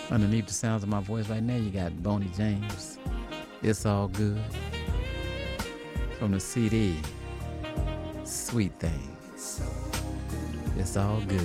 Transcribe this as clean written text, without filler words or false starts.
Underneath the sounds of my voice right now, you got Boney James. It's all good. From the CD, Sweet Thing. It's all good.